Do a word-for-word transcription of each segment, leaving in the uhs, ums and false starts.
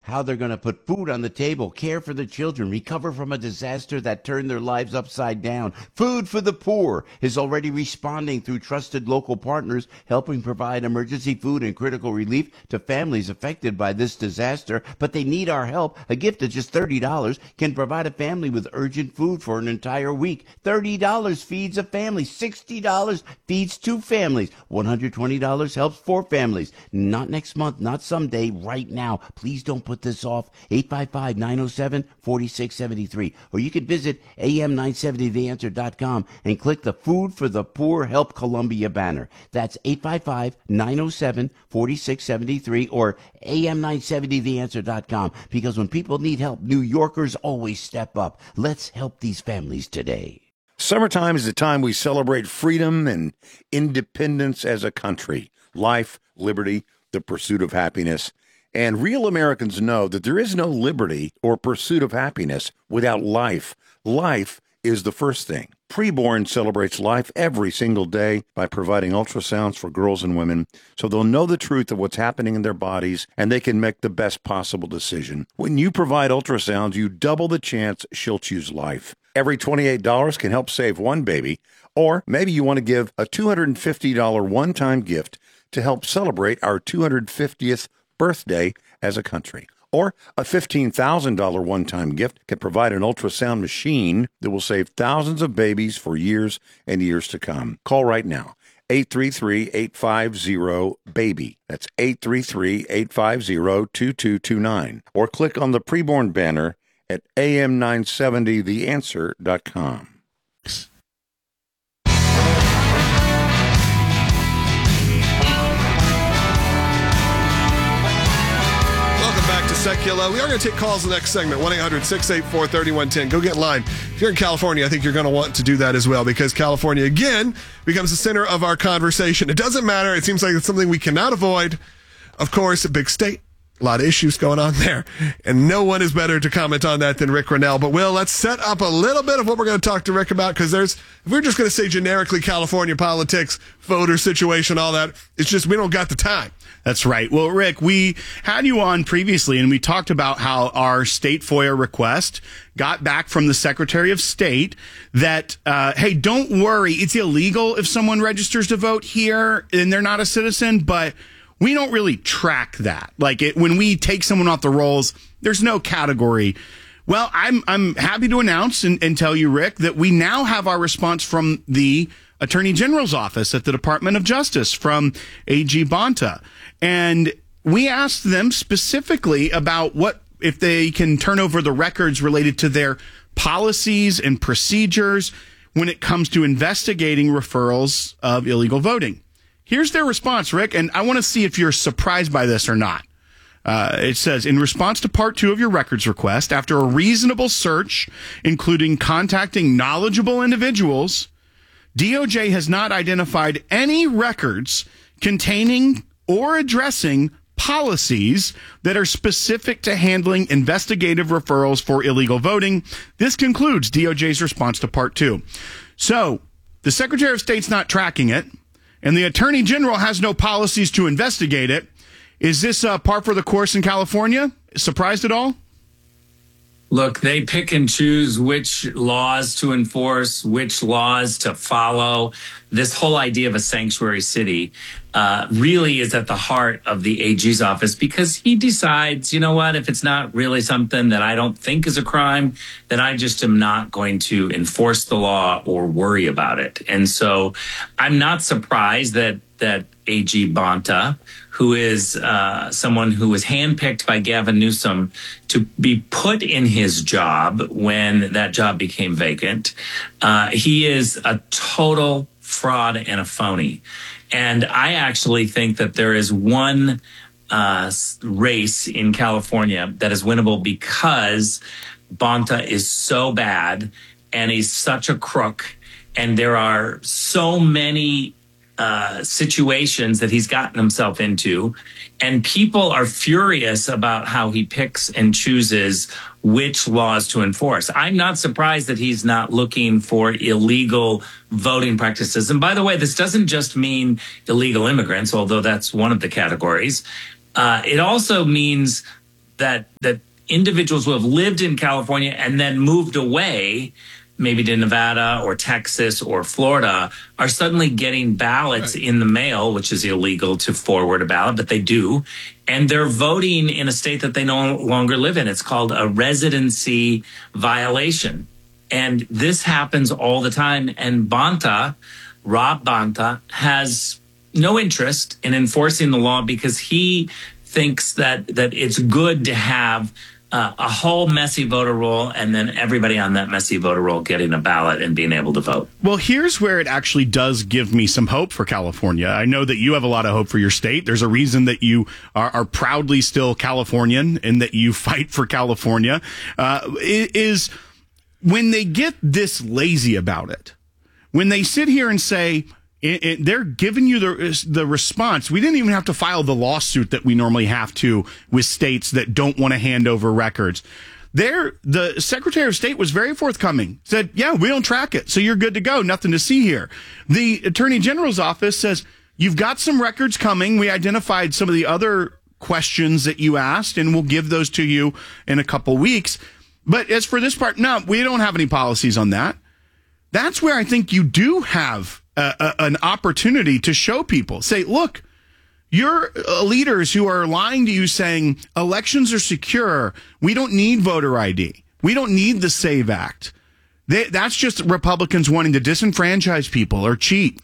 how they're going to put food on the table, care for the children, recover from a disaster that turned their lives upside down. Food for the Poor is already responding through trusted local partners, helping provide emergency food and critical relief to families affected by this disaster. But they need our help. A gift of just thirty dollars can provide a family with urgent food for an entire week. thirty dollars feeds a family. sixty dollars feeds two families. one hundred twenty dollars helps four families. Not next month, not someday, right now. Please don't put this off. eight five five, nine oh seven, four six seven three. Or you can visit A M nine seventy the answer dot com and click the Food for the Poor Help Columbia banner. That's eight five five, nine oh seven, four six seven three or A M nine seventy the answer dot com. Because when people need help, New Yorkers always step up. Let's help these families today. Summertime is the time we celebrate freedom and independence as a country. Life, liberty, the pursuit of happiness. And real Americans know that there is no liberty or pursuit of happiness without life. Life is the first thing. Preborn celebrates life every single day by providing ultrasounds for girls and women so they'll know the truth of what's happening in their bodies and they can make the best possible decision. When you provide ultrasounds, you double the chance she'll choose life. Every twenty-eight dollars can help save one baby, or maybe you want to give a two hundred fifty dollars one-time gift to help celebrate our two hundred fiftieth birthday as a country. Or a fifteen thousand dollars one-time gift can provide an ultrasound machine that will save thousands of babies for years and years to come. Call right now, eight three three, eight five zero, BABY. That's eight three three, eight five zero, two two two nine. Or click on the preborn banner at A M nine seventy the answer dot com. Secular. We are going to take calls in the next segment, one eight hundred, six eight four, three one one zero. Go get in line. If you're in California, I think you're going to want to do that as well, because California, again, becomes the center of our conversation. It doesn't matter. It seems like it's something we cannot avoid. Of course, a big state, a lot of issues going on there, and no one is better to comment on that than Rick Grenell. But, Will, let's set up a little bit of what we're going to talk to Rick about, because there's, if we're just going to say generically California politics, voter situation, all that, it's just we don't got the time. That's right. Well, Rick, we had you on previously, and we talked about how our state FOIA request got back from the Secretary of State that, uh, hey, don't worry, it's illegal if someone registers to vote here and they're not a citizen, but we don't really track that. Like, it, when we take someone off the rolls, there's no category. Well, I'm I'm happy to announce and, and tell you, Rick, that we now have our response from the Attorney General's office at the Department of Justice, from A G Bonta. And we asked them specifically about what, if they can turn over the records related to their policies and procedures when it comes to investigating referrals of illegal voting. Here's their response, Rick, and I want to see if you're surprised by this or not. Uh, it says, in response to part two of your records request, after a reasonable search, including contacting knowledgeable individuals, D O J has not identified any records containing or addressing policies that are specific to handling investigative referrals for illegal voting. This concludes D O J's response to part two. So the Secretary of State's not tracking it, and the Attorney General has no policies to investigate it. Is this uh, par for the course in California? Surprised at all? Look, they pick and choose which laws to enforce, which laws to follow. This whole idea of a sanctuary city uh, really is at the heart of the A G's office, because he decides, you know what, if it's not really something that I don't think is a crime, then I just am not going to enforce the law or worry about it. And so I'm not surprised that that A G Bonta, who is uh, someone who was handpicked by Gavin Newsom to be put in his job when that job became vacant. Uh, he is a total fraud and a phony. And I actually think that there is one uh, race in California that is winnable because Bonta is so bad and he's such a crook. And there are so many Uh, situations that he's gotten himself into, and people are furious about how he picks and chooses which laws to enforce. I'm not surprised that he's not looking for illegal voting practices. And by the way, this doesn't just mean illegal immigrants, although that's one of the categories. Uh, it also means that that individuals who have lived in California and then moved away, maybe to Nevada or Texas or Florida, are suddenly getting ballots right. in the mail, which is illegal to forward a ballot, but they do. And they're voting in a state that they no longer live in. It's called a residency violation. And this happens all the time. And Bonta, Rob Bonta, has no interest in enforcing the law because he thinks that, that it's good to have Uh, a whole messy voter roll and then everybody on that messy voter roll getting a ballot and being able to vote. Well, here's where it actually does give me some hope for California. I know that you have a lot of hope for your state. There's a reason that you are, are proudly still Californian and that you fight for California. Uh, is when they get this lazy about it, when they sit here and say, It, it, they're giving you the the response. We didn't even have to file the lawsuit that we normally have to with states that don't want to hand over records. There, the Secretary of State was very forthcoming. Said, "Yeah, we don't track it, so you're good to go. Nothing to see here." The Attorney General's office says, "You've got some records coming. We identified some of the other questions that you asked, and we'll give those to you in a couple weeks." But as for this part, no, we don't have any policies on that. That's where I think you do have Uh, uh, an opportunity to show people, say, look, you're uh, leaders who are lying to you saying elections are secure. We don't need voter I D. We don't need the SAVE Act. They, that's just Republicans wanting to disenfranchise people or cheat.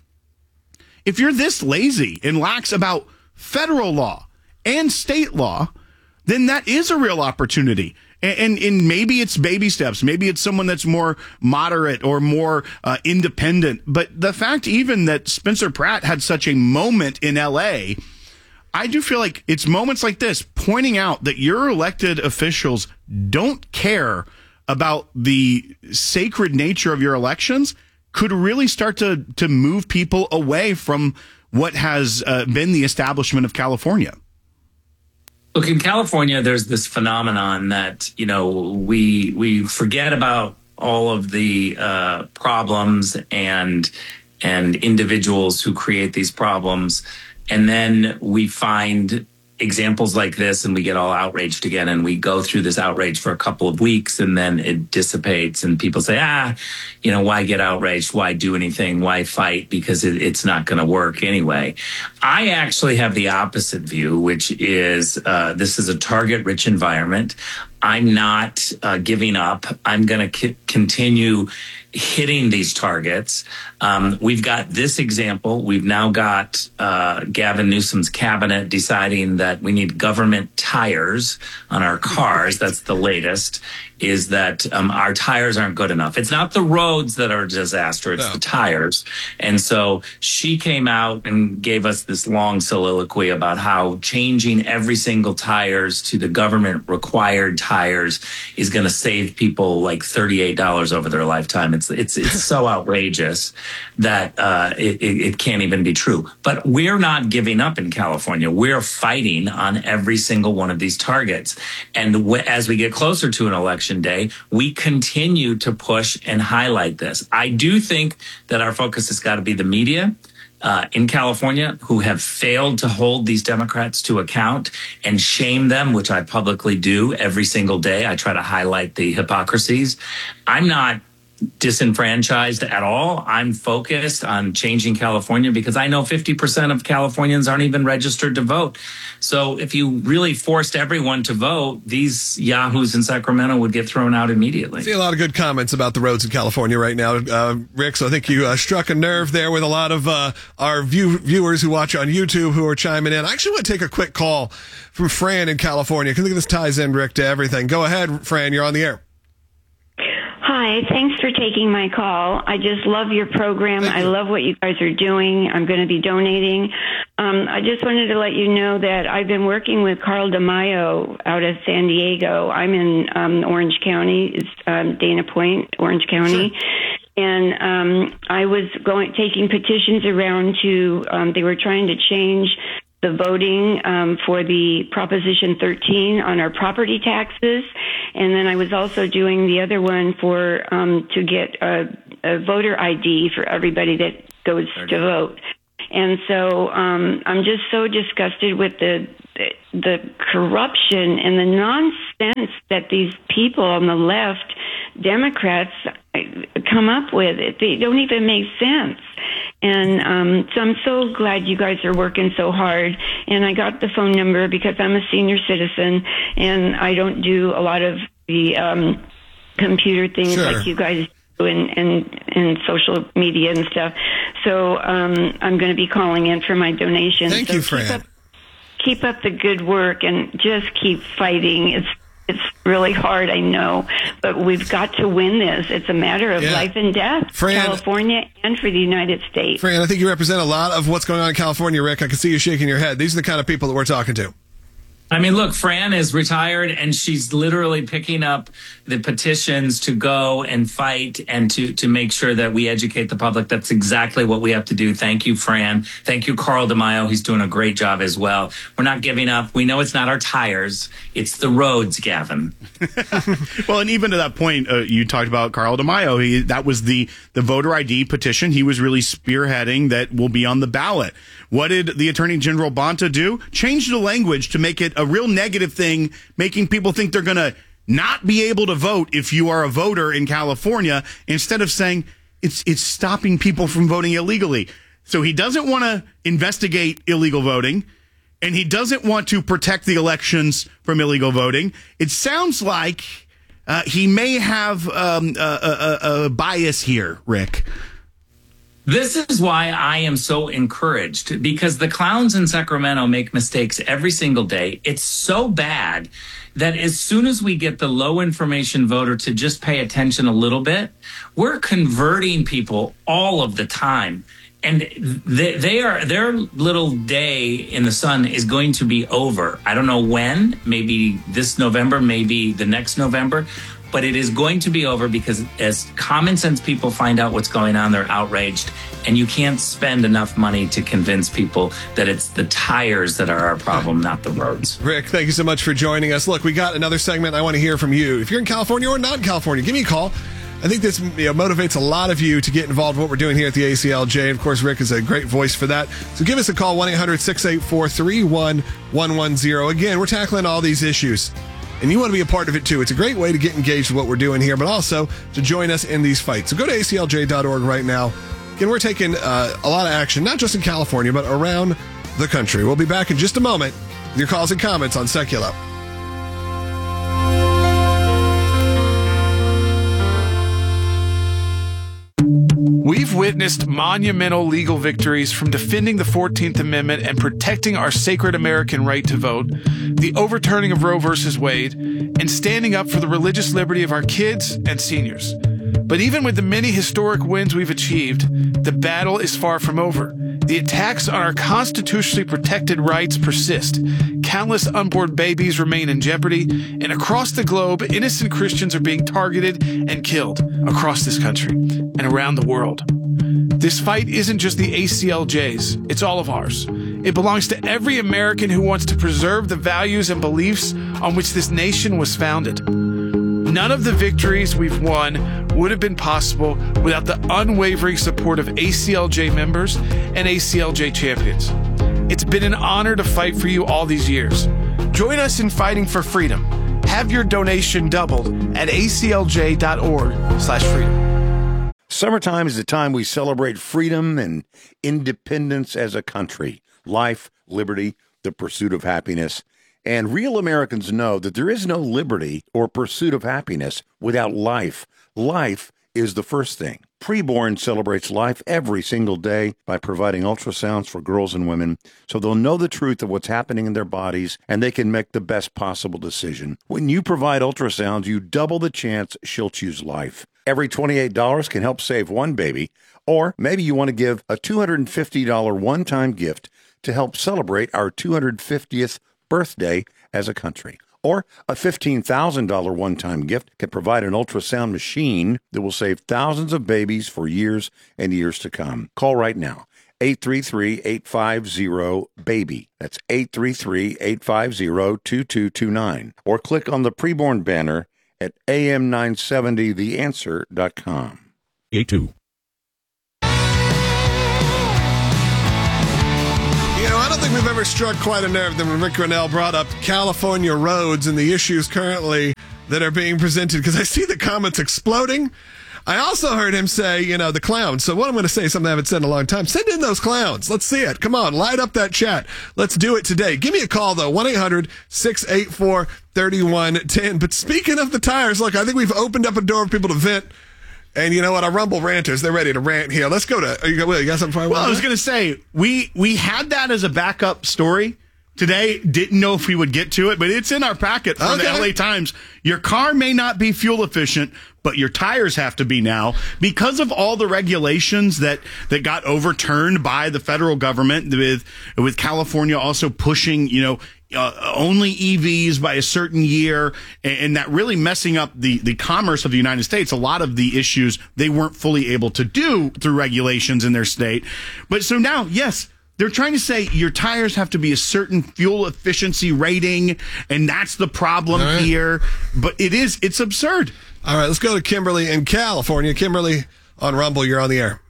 If you're this lazy and lax about federal law and state law, then that is a real opportunity. And, and maybe it's baby steps. Maybe it's someone that's more moderate or more uh, independent. But the fact even that Spencer Pratt had such a moment in L A, I do feel like it's moments like this pointing out that your elected officials don't care about the sacred nature of your elections could really start to, to move people away from what has uh, been the establishment of California. Look, in California, there's this phenomenon that, you know, we we forget about all of the uh, problems and and individuals who create these problems. And then we find examples like this and we get all outraged again, and we go through this outrage for a couple of weeks and then it dissipates and people say, ah, you know, why get outraged? Why do anything? Why fight? Because it, it's not going to work anyway. I actually have the opposite view, which is uh, this is a target-rich environment. I'm not uh, giving up. I'm going to c- continue hitting these targets. Um, we've got this example. We've now got uh, Gavin Newsom's cabinet deciding that we need government tires on our cars. That's the latest, is that um, our tires aren't good enough. It's not the roads that are a disaster. It's no. the tires. And so she came out and gave us this long soliloquy about how changing every single tires to the government required tires is going to save people like thirty-eight dollars over their lifetime. It's it's it's so outrageous that uh, it, it can't even be true. But we're not giving up in California. We're fighting on every single one of these targets. And w- as we get closer to an election day, we continue to push and highlight this. I do think that our focus has got to be the media uh, in California who have failed to hold these Democrats to account and shame them, which I publicly do every single day. I try to highlight the hypocrisies. I'm not disenfranchised at all. I'm focused on changing California because I know fifty percent of Californians aren't even registered to vote. So if you really forced everyone to vote, these yahoos in Sacramento would get thrown out immediately. I see a lot of good comments about the roads in California right now, uh, Rick. So I think you uh, struck a nerve there with a lot of uh, our view- viewers who watch on YouTube who are chiming in. I actually want to take a quick call from Fran in California because I think this ties in, Rick, to everything. Go ahead, Fran. You're on the air. Hi, thanks for taking my call. I just love your program. I love what you guys are doing. I'm going to be donating. Um, I just wanted to let you know that I've been working with Carl DeMaio out of San Diego. I'm in um, Orange County, it's um, Dana Point, Orange County. Sure. And um, I was going taking petitions around to, um, they were trying to change the voting um, for the Proposition thirteen on our property taxes. And then I was also doing the other one for um, to get a, a voter I D for everybody that goes to vote. And so um, I'm just so disgusted with the the corruption and the nonsense that these people on the left, Democrats, come up with. It they don't even make sense. And um, so I'm so glad you guys are working so hard. And I got the phone number because I'm a senior citizen and I don't do a lot of the um, computer things Sure. like you guys do and, and, and social media and stuff. So um, I'm going to be calling in for my donation. Thank so you, keep Fran. up, keep up the good work and just keep fighting. It's It's really hard, I know, but we've got to win this. It's a matter of Yeah. life and death, Fran- California and for the United States. Fran, I think you represent a lot of what's going on in California, Rick. I can see you shaking your head. These are the kind of people that we're talking to. I mean, look, Fran is retired and she's literally picking up the petitions to go and fight and to, to make sure that we educate the public. That's exactly what we have to do. Thank you, Fran. Thank you, Carl DeMaio. He's doing a great job as well. We're not giving up. We know it's not our tires. It's the roads, Gavin. Well, and even to that point, uh, you talked about Carl DeMaio. He, that was the, the voter I D petition. He was really spearheading that will be on the ballot. What did the Attorney General Bonta do? Change the language to make it a real negative thing, making people think they're going to not be able to vote if you are a voter in California, instead of saying it's it's stopping people from voting illegally. So he doesn't want to investigate illegal voting, and he doesn't want to protect the elections from illegal voting. It sounds like uh, he may have um, a, a, a bias here, Rick. This is why I am so encouraged, because the clowns in Sacramento make mistakes every single day. It's so bad that as soon as we get the low information voter to just pay attention a little bit, we're converting people all of the time. And they, they are their little day in the sun is going to be over. I don't know when, maybe this November, maybe the next November. But it is going to be over because as common sense people find out what's going on, they're outraged. And you can't spend enough money to convince people that it's the tires that are our problem, not the roads. Rick, thank you so much for joining us. Look, we got another segment I want to hear from you. If you're in California or not in California, give me a call. I think this you know, motivates a lot of you to get involved in what we're doing here at the A C L J. Of course, Rick is a great voice for that. So give us a call, one eight hundred six eight four three one one one zero. Again, we're tackling all these issues, and you want to be a part of it too. It's a great way to get engaged with what we're doing here, but also to join us in these fights. So go to A C L J dot org right now. Again, we're taking uh, a lot of action, not just in California, but around the country. We'll be back in just a moment with your calls and comments on Secular. We've witnessed monumental legal victories from defending the fourteenth Amendment and protecting our sacred American right to vote, the overturning of Roe versus Wade, and standing up for the religious liberty of our kids and seniors. But even with the many historic wins we've achieved, the battle is far from over. The attacks on our constitutionally protected rights persist. Countless unborn babies remain in jeopardy, and across the globe, innocent Christians are being targeted and killed across this country and around the world. This fight isn't just the A C L J's, it's all of ours. It belongs to every American who wants to preserve the values and beliefs on which this nation was founded. None of the victories we've won would have been possible without the unwavering support of A C L J members and A C L J champions. It's been an honor to fight for you all these years. Join us in fighting for freedom. Have your donation doubled at A C L J dot org slash freedom. Summertime is the time we celebrate freedom and independence as a country, life, liberty, the pursuit of happiness. And real Americans know that there is no liberty or pursuit of happiness without life. Life is the first thing. Preborn celebrates life every single day by providing ultrasounds for girls and women so they'll know the truth of what's happening in their bodies and they can make the best possible decision. When you provide ultrasounds, you double the chance she'll choose life. Every twenty-eight dollars can help save one baby, or maybe you want to give a two hundred fifty dollars one-time gift to help celebrate our two hundred fiftieth birthday as a country. Or a fifteen thousand dollars one-time gift can provide an ultrasound machine that will save thousands of babies for years and years to come. Call right now, eight three three, eight five zero, BABY. That's eight three three, eight five zero, two two two nine. Or click on the preborn banner at A M nine seventy the answer dot com. A two. You know, I don't think we've ever struck quite a nerve than when Rick Grinnell brought up California roads and the issues currently that are being presented, because I see the comments exploding. I also heard him say, you know, the clowns. So what I'm going to say, something I haven't said in a long time. Send in those clowns. Let's see it. Come on, light up that chat. Let's do it today. Give me a call, though, one eight hundred six eight four three one one zero. But speaking of the tires, look, I think we've opened up a door for people to vent. And you know what? Our Rumble ranters, they're ready to rant here. Let's go to, you got, Will, you got something for me? Well, I was going to say, we, we had that as a backup story today. Didn't know if we would get to it, but it's in our packet from Okay. the L A Times. Your car may not be fuel efficient, but your tires have to be now because of all the regulations that, that got overturned by the federal government, with with California also pushing, you know, uh, only E Vs by a certain year, and, and that really messing up the, the commerce of the United States. A lot of the issues they weren't fully able to do through regulations in their state. But so now, yes, they're trying to say your tires have to be a certain fuel efficiency rating, and that's the problem All right. here. But it is, it's absurd. All right, let's go to Kimberly in California. Kimberly on Rumble, you're on the air.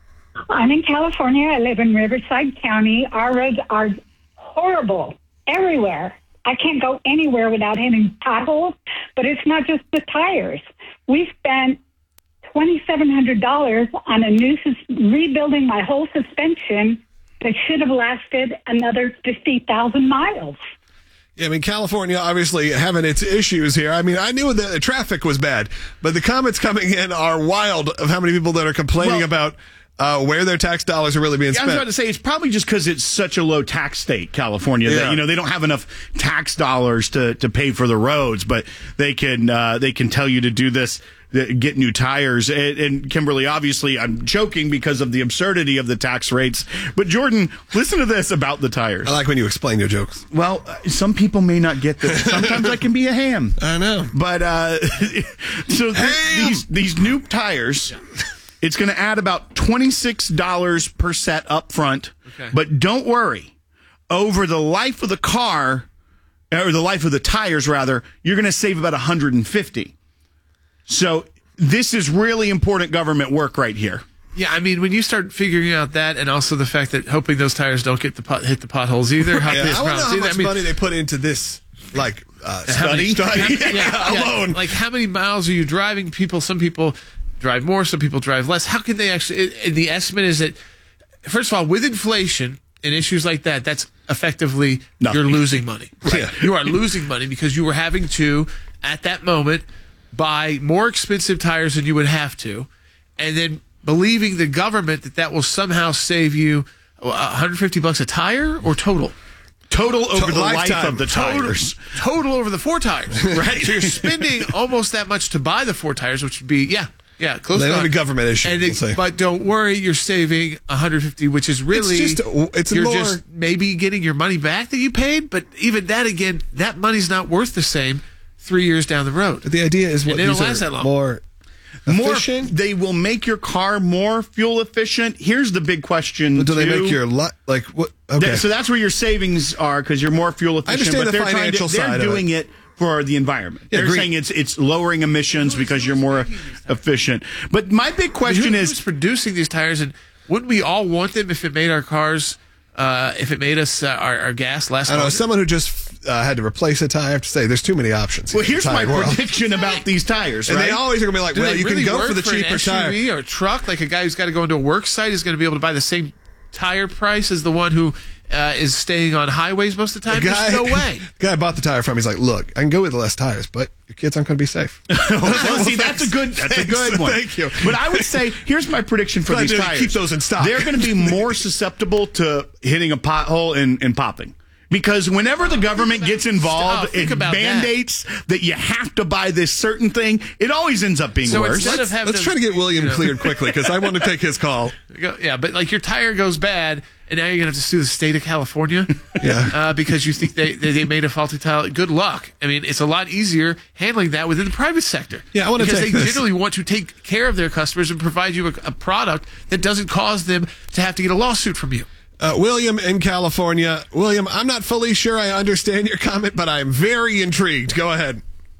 I'm in California. I live in Riverside County. Our roads are horrible everywhere. I can't go anywhere without hitting potholes, but it's not just the tires. We spent two thousand seven hundred dollars on a new sus- rebuilding my whole suspension that should have lasted another fifty thousand miles. Yeah, I mean, California obviously having its issues here. I mean, I knew that the traffic was bad, but the comments coming in are wild of how many people that are complaining Well, about uh, where their tax dollars are really being Yeah, I spent. was about to say, it's probably just because it's such a low tax state, California, Yeah. that, you know, they don't have enough tax dollars to, to pay for the roads, but they can, uh, they can tell you to do this, th- get new tires. And, and Kimberly, obviously, I'm joking because of the absurdity of the tax rates. But Jordan, listen to this about the tires. I like when you explain your jokes. Well, uh, some people may not get this. Sometimes I can be a ham. I know. But uh, so th- Ham! these these new tires, it's going to add about twenty-six dollars per set up front. Okay. But don't worry, over the life of the car, or the life of the tires rather, you're going to save about one hundred fifty dollars. So this is really important government work right here. Yeah, I mean, when you start figuring out that, and also the fact that hoping those tires don't get the pot, hit the potholes either, how Yeah, these I want to know problems how either. much I mean, money they put into this, like, uh, how many- study. yeah, yeah, alone. like how many miles are you driving? People, some people drive more, some people drive less. How can they actually? And the estimate is that, first of all, with inflation and issues like that, that's effectively Nothing. you're losing money. Yeah. You are losing money because you were having to, at that moment, buy more expensive tires than you would have to, and then believing the government that that will somehow save you one hundred fifty bucks a tire or total. Total over To- the life lifetime. of the Total, tires. total over the four tires, right? So you're spending almost that much to buy the four tires, which would be yeah, yeah, close They to have a one. government issue, And we'll it- say. but don't worry, you're saving one hundred fifty, which is really It's just- it's you're more- just maybe getting your money back that you paid, but even that again, that money's not worth the same three years down the road. But the idea is what And they don't these are last that long. more More, efficient. they will make your car more fuel efficient. Here's the big question. But do they too. make your li- like what? Okay, That- so that's where your savings are because you're more fuel efficient. understand but the they're trying financial to, they're side of doing it. for the environment. Yeah, they're green- saying it's it's lowering emissions because you're more efficient. But my big question Who- is, who's producing these tires, and wouldn't we all want them if it made our cars, uh, if it made us uh, our, our gas last? I know longer? as someone who just uh, had to replace a tire. I have to say, there's too many options. well, in the here's my tire world. prediction about these tires. And right? they always are going to be like, Do well, they you really can go work for the an cheaper S U tire. V or a truck? Like a guy who's got to go into a work site is going to be able to buy the same tire price as the one who uh, is staying on highways most of the time? The guy, There's no way. the guy I bought the tire from, he's like, look, I can go with less tires, but your kids aren't going to be safe. well, see, that's a good, that's a good Thanks. one. Thank you. But I would say, here's my prediction for Glad these to tires. keep those in stock. They're going to be more susceptible to hitting a pothole and, and popping. Because whenever the government gets involved, Oh, think it about that. mandates that. you have to buy this certain thing. It always ends up being So worse. instead of having Let's try to get William you know, cleared quickly because I want to take his call. go- yeah, but like your tire goes bad, and now you're gonna have to sue the state of California, Yeah. uh, because you think they, they they made a faulty tile. Good luck. I mean, it's a lot easier handling that within the private sector. Yeah, I wanna because take they this. generally want to take care of their customers and provide you a, a product that doesn't cause them to have to get a lawsuit from you. Uh, William in California. William, I'm not fully sure I understand your comment, but I'm very intrigued. Go ahead.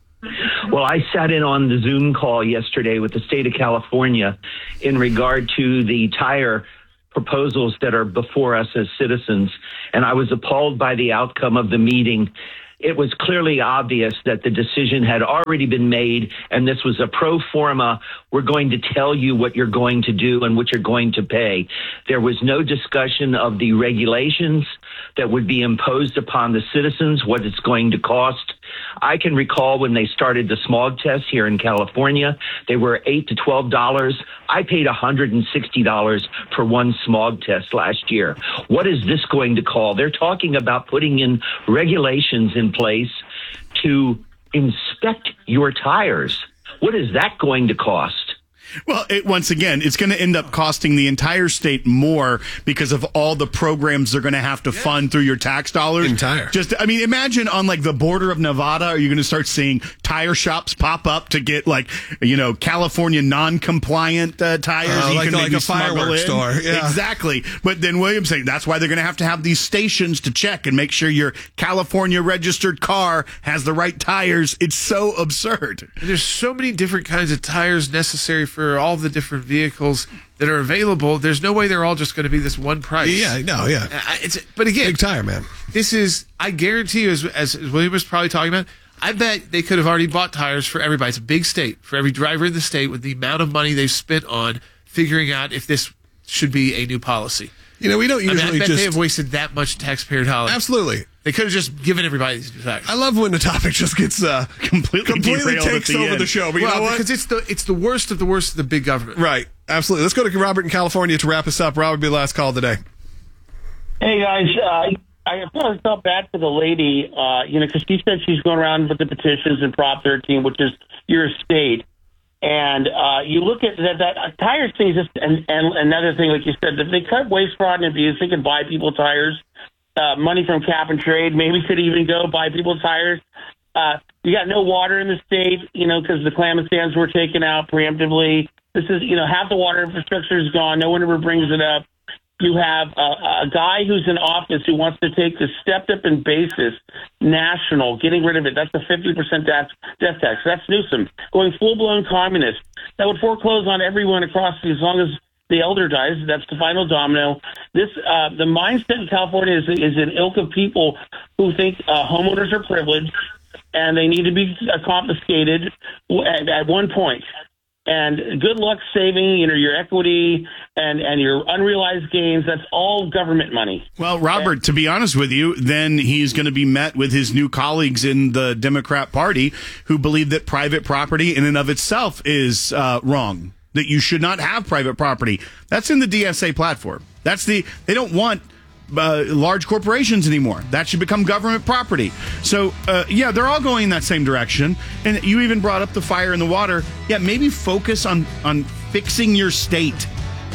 Well, I sat in on the Zoom call yesterday with the state of California in regard to the tire proposals that are before us as citizens. And I was appalled by the outcome of the meeting. It was clearly obvious that the decision had already been made, and this was a pro forma. We're going to tell you what you're going to do and what you're going to pay. There was no discussion of the regulations that would be imposed upon the citizens, what it's going to cost. I can recall when they started the smog test here in California, they were eight to twelve dollars. I paid one hundred sixty dollars for one smog test last year. What is this going to call? They're talking about putting in regulations in place to inspect your tires. What is that going to cost? Well, it, once again, it's going to end up costing the entire state more because of all the programs they're going to have to yeah. fund through your tax dollars. Entire. Just, I mean, imagine on like the border of Nevada, are you going to start seeing tire shops pop up to get like, you know, California non-compliant uh, tires? Uh, you like, can like maybe a fireworks in. store. Yeah. Exactly. But then William's saying that's why they're going to have to have these stations to check and make sure your California registered car has the right tires. It's so absurd. And there's so many different kinds of tires necessary for all the different vehicles that are available. There's no way they're all just going to be this one price. Yeah, no, yeah. Uh, it's, but again, big tire, man. This is, I guarantee you, as, as, as William was probably talking about, I bet they could have already bought tires for everybody. It's a big state, for every driver in the state with the amount of money they've spent on figuring out if this should be a new policy. You know, we don't usually I mean, I bet just... they have wasted that much taxpayer dollars. Absolutely. They could have just given everybody these tires. I love when the topic just gets uh, completely, completely takes the over end. the show. But well, you know what? Because it's the it's the worst of the worst of the big government. Right. Absolutely. Let's go to Robert in California to wrap us up. Robert, be the last call today. Hey, guys. Uh, I felt, felt bad for the lady, uh, you know, because she said she's going around with the petitions in Prop thirteen, which is your state. And uh, you look at that, that uh, tires thing is just and, and another thing, like you said, if they cut waste, fraud, and abuse, they can buy people tires. Uh, money from cap and trade, maybe could even go buy people tires. Uh, you got no water in the state, you know, because the Klamath dams were taken out preemptively. This is, you know, half the water infrastructure is gone. No one ever brings it up. You have a, a guy who's in office who wants to take the stepped-up in basis national, getting rid of it. That's a fifty percent death, death tax. That's Newsom going full-blown communist. That would foreclose on everyone across as long as the elder dies. That's the final domino. This uh, the mindset in California is, is an ilk of people who think uh, homeowners are privileged and they need to be uh, confiscated at, at one point. And good luck saving, you know, your equity and, and your unrealized gains. That's all government money. Well, Robert, to be honest with you, then he's going to be met with his new colleagues in the Democrat Party who believe that private property in and of itself is uh, wrong, that you should not have private property. That's in the D S A platform. That's the, they don't want Uh, large corporations anymore. That should become government property. So, uh, yeah, they're all going in that same direction. And you even brought up the fire and the water. Yeah, maybe focus on, on fixing your state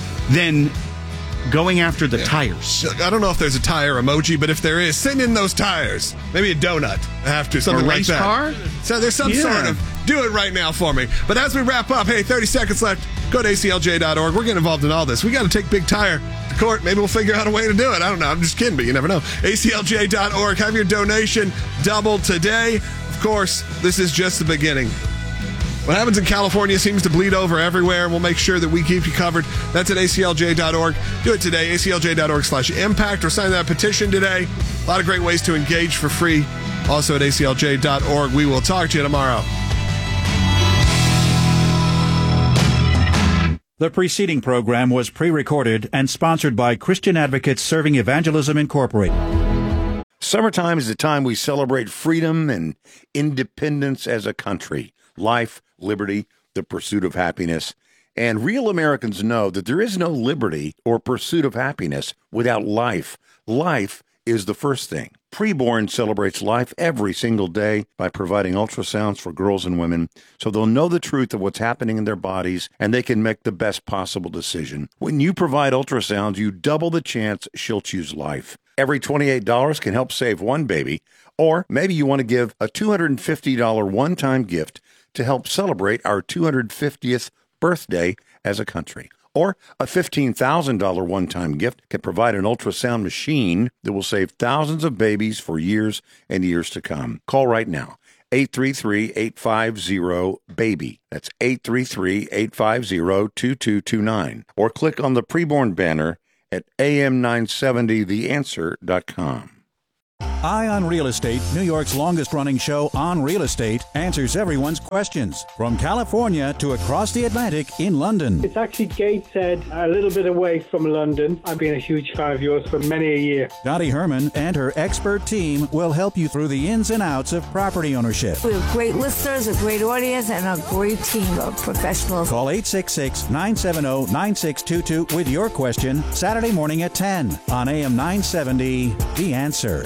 than going after the yeah. tires. I don't know if there's a tire emoji, but if there is, send in those tires. Maybe a donut. I have to. Something a like race that. car? So there's some yeah. sort of, do it right now for me. But as we wrap up, hey, thirty seconds left. Go to A C L J dot org. We're getting involved in all this. We got to take Big Tire to court. Maybe we'll figure out a way to do it. I don't know. I'm just kidding, but you never know. A C L J dot org. Have your donation doubled today. Of course, this is just the beginning. What happens in California seems to bleed over everywhere. We'll make sure that we keep you covered. That's at A C L J dot org. Do it today, A C L J dot org slash impact, or sign that petition today. A lot of great ways to engage for free. Also at A C L J dot org. We will talk to you tomorrow. The preceding program was pre-recorded and sponsored by Christian Advocates Serving Evangelism Incorporated. Summertime is the time we celebrate freedom and independence as a country. Life, liberty, the pursuit of happiness. And real Americans know that there is no liberty or pursuit of happiness without life. Life is the first thing. Preborn celebrates life every single day by providing ultrasounds for girls and women so they'll know the truth of what's happening in their bodies and they can make the best possible decision. When you provide ultrasounds, you double the chance she'll choose life. Every twenty-eight dollars can help save one baby, or maybe you want to give a two hundred fifty dollars one-time gift to help celebrate our two hundred fiftieth birthday as a country. Or a fifteen thousand dollars one-time gift can provide an ultrasound machine that will save thousands of babies for years and years to come. Call right now, eight three three, eight five zero, BABY. That's eight three three, eight five zero, two two two nine. Or click on the preborn banner at A M nine seventy the answer dot com. Eye on Real Estate, New York's longest-running show on real estate, answers everyone's questions. From California to across the Atlantic in London. It's actually Gateshead, a little bit away from London. I've been a huge fan of yours for many a year. Dottie Herman and her expert team will help you through the ins and outs of property ownership. We have great listeners, a great audience, and a great team of professionals. Call eight six six, nine seven zero, nine six two two with your question Saturday morning at ten on A M nine seventy, The Answer.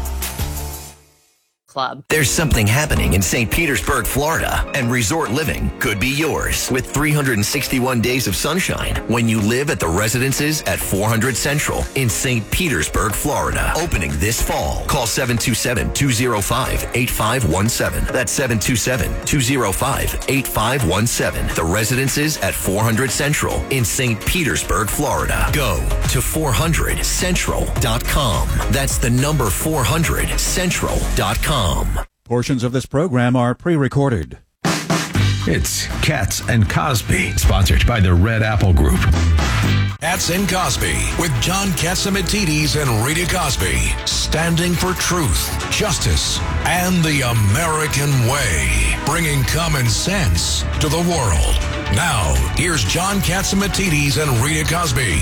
Club. There's something happening in Saint Petersburg, Florida, and resort living could be yours with three hundred sixty-one days of sunshine when you live at the residences at four hundred Central in Saint Petersburg, Florida. Opening this fall. Call seven two seven, two zero five, eight five one seven. That's seven two seven, two zero five, eight five one seven. The residences at four hundred Central in Saint Petersburg, Florida. Go to four hundred central dot com. That's the number four hundred central dot com. Portions of this program are pre-recorded. It's Katz and Cosby, sponsored by the Red Apple Group. Katz and Cosby with John Catsimatidis and Rita Cosby, standing for truth, justice, and the American way, bringing common sense to the world. Now, here's John Catsimatidis and Rita Cosby.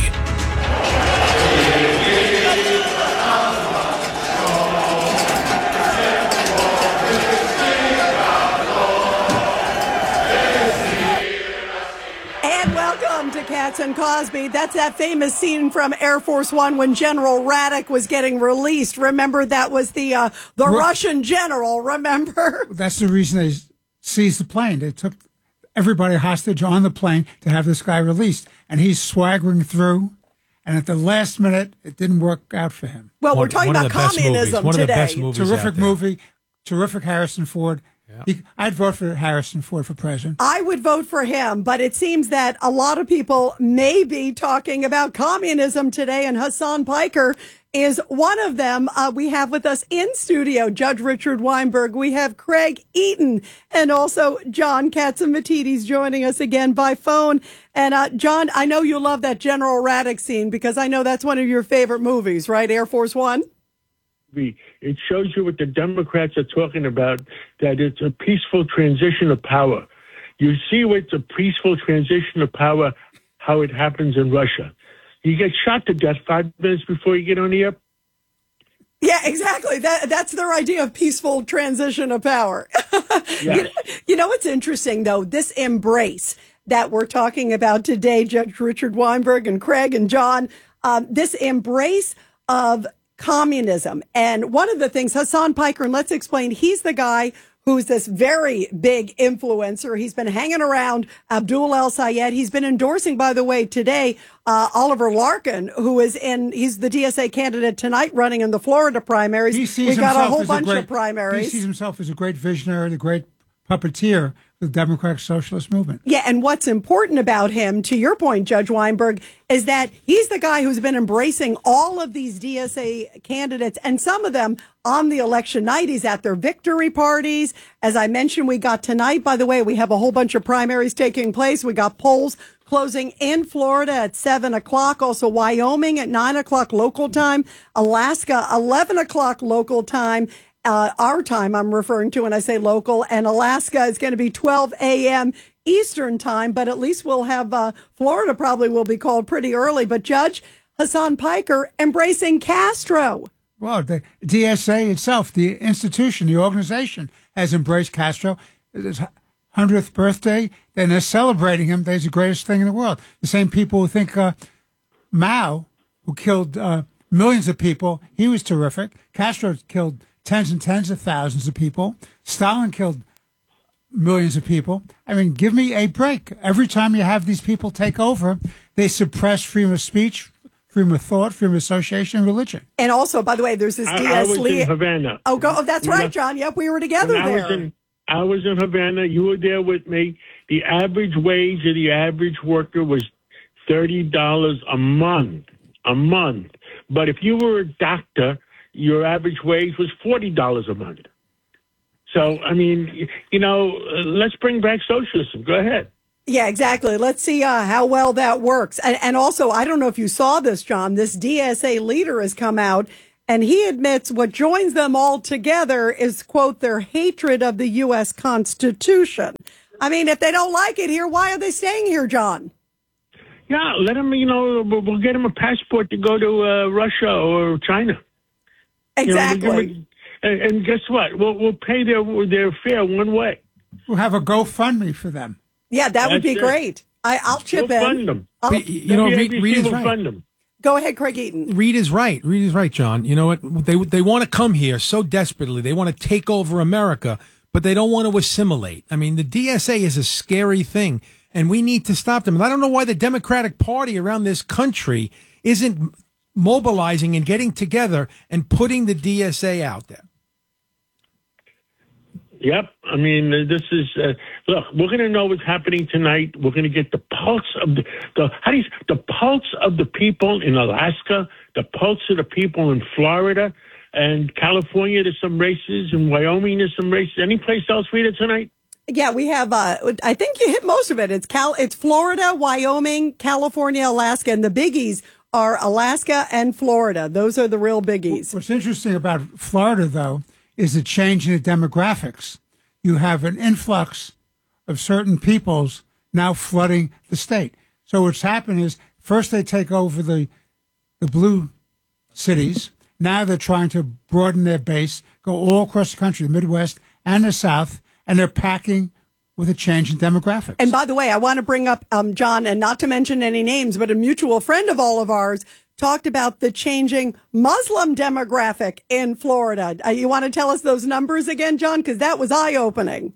To Katz and Cosby. That's that famous scene from Air Force One when General Radek was getting released. Remember, that was the uh, the well, Russian general, remember? That's the reason they seized the plane. They took everybody hostage on the plane to have this guy released. And he's swaggering through. And at the last minute, it didn't work out for him. Well, one, we're talking about communism one today. Of the best movies Terrific movie. Terrific Harrison Ford. Yeah. I'd vote for Harrison Ford for president. I would vote for him, but it seems that a lot of people may be talking about communism today, and Hassan Piker is one of them. Uh, we have with us in studio Judge Richard Weinberg. We have Craig Eaton and also John Catsimatidis joining us again by phone. And uh, John, I know you love that General Radek scene because I know that's one of your favorite movies, right? Air Force One? It shows you what the Democrats are talking about, that it's a peaceful transition of power. You see what's a peaceful transition of power, how it happens in Russia. You get shot to death five minutes before you get on the air. Yeah, exactly. That That's their idea of peaceful transition of power. Yes. you, know, you know what's interesting, though? This embrace that we're talking about today, Judge Richard Weinberg and Craig and John, um, this embrace of communism. And one of the things, Hassan Piker, and let's explain, he's the guy who's this very big influencer. He's been hanging around Abdul El-Sayed. He's been endorsing, by the way, today, uh, Oliver Larkin, who is in, he's the D S A candidate tonight running in the Florida primaries. We've got a whole bunch a great, of primaries. He sees himself as a great visionary, the great puppeteer the Democratic Socialist Movement. Yeah, and what's important about him, to your point, Judge Weinberg, is that he's the guy who's been embracing all of these D S A candidates, and some of them on the election night. He's at their victory parties. As I mentioned, we got tonight, by the way, we have a whole bunch of primaries taking place. We got polls closing in Florida at seven o'clock, also Wyoming at nine o'clock local time, Alaska, eleven o'clock local time. Uh, our time I'm referring to when I say local, and Alaska is going to be twelve a.m. Eastern time, but at least we'll have uh, Florida probably will be called pretty early. But Judge Hassan Piker embracing Castro. Well, the D S A itself, the institution, the organization, has embraced Castro. His hundredth birthday, and they're celebrating him. He's the greatest thing in the world. The same people who think uh, Mao, who killed uh, millions of people, he was terrific. Castro killed tens and tens of thousands of people. Stalin killed millions of people. I mean, give me a break. Every time you have these people take over, they suppress freedom of speech, freedom of thought, freedom of association, and religion. And also, by the way, there's this I, D S. I was Lee. in Havana. Oh, go, oh, that's right, John. Yep, we were together When I there. was in, I was in Havana. You were there with me. The average wage of the average worker was thirty dollars a month, a month. But if you were a doctor, your average wage was forty dollars a month. So, I mean, you know, let's bring back socialism. Go ahead. Yeah, exactly. Let's see uh, how well that works. And, and also, I don't know if you saw this, John, this D S A leader has come out and he admits what joins them all together is, quote, their hatred of the U S Constitution. I mean, if they don't like it here, why are they staying here, John? Yeah, let them, you know, we'll we'll get them a passport to go to uh, Russia or China. Exactly. You know, we'll give them a- and, and guess what? We'll, we'll pay their, their fare one way. We'll have a GoFundMe for them. Yeah, that would be That's it. great. I, I'll chip We'll in. fund them. I'll- But, you know, Reed, W A B C Reed is will right. fund them. Go ahead, Craig Eaton. Reed is right. Reed is right, John. You know what? They they want to come here so desperately. They want to take over America, but they don't want to assimilate. I mean, the D S A is a scary thing, and we need to stop them. And I don't know why the Democratic Party around this country isn't mobilizing and getting together and putting the D S A out there. Yep. I mean, uh, this is, uh, look, we're going to know what's happening tonight. We're going to get the pulse of the, the, how do you, the pulse of the people in Alaska, the pulse of the people in Florida and California. There's some races in Wyoming. There's some races. Any place else, Rita, tonight? Yeah, we have, uh, I think you hit most of it. It's Cal, it's Florida, Wyoming, California, Alaska, and the biggies are Alaska and Florida. Those are the real biggies. What's interesting about Florida, though, is the change in the demographics. You have an influx of certain peoples now flooding the state. So what's happened is first they take over the the blue cities. Now they're trying to broaden their base, go all across the country, the Midwest and the South, and they're packing with a change in demographics. And by the way, I want to bring up, um, John, and not to mention any names, but a mutual friend of all of ours talked about the changing Muslim demographic in Florida. Uh, you want to tell us those numbers again, John? Because that was eye-opening.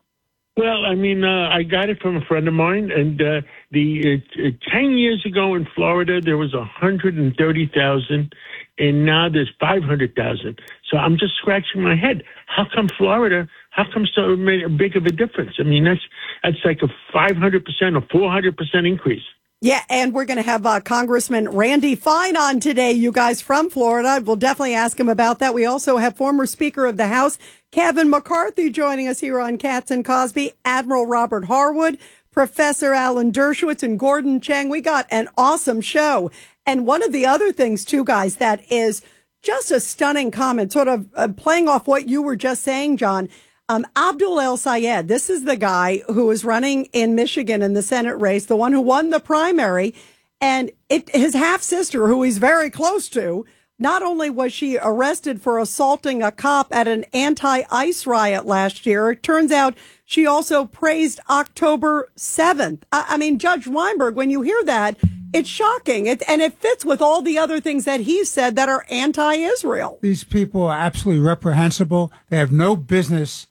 Well, I mean, uh, I got it from a friend of mine, and uh, the uh, uh, ten years ago in Florida there was one hundred thirty thousand, and now there's five hundred thousand. So I'm just scratching my head. How come Florida? How come so made a big of a difference? I mean, that's that's like a five hundred percent or four hundred percent increase. Yeah, and we're going to have uh, Congressman Randy Fine on today, you guys from Florida. We'll definitely ask him about that. We also have former Speaker of the House, Kevin McCarthy, joining us here on Katz and Cosby, Admiral Robert Harwood, Professor Alan Dershowitz, and Gordon Chang. We got an awesome show. And one of the other things, too, guys, that is just a stunning comment, sort of uh, playing off what you were just saying, John. Um, Abdul El Sayed, this is the guy who is running in Michigan in the Senate race, the one who won the primary. And it, his half sister, who he's very close to, not only was she arrested for assaulting a cop at an anti-ICE riot last year, it turns out she also praised October seventh. I, I mean, Judge Weinberg, when you hear that, it's shocking. It, and it fits with all the other things that he said that are anti-Israel. These people are absolutely reprehensible. They have no business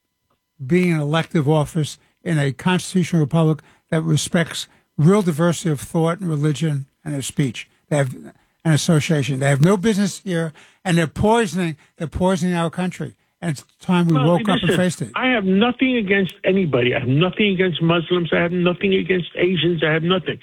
being in elective office in a constitutional republic that respects real diversity of thought and religion and of speech. They have an association. They have no business here, and they're poisoning. They're poisoning our country. And it's time we Well, woke up listen, and faced it. I have nothing against anybody. I have nothing against Muslims. I have nothing against Asians. I have nothing.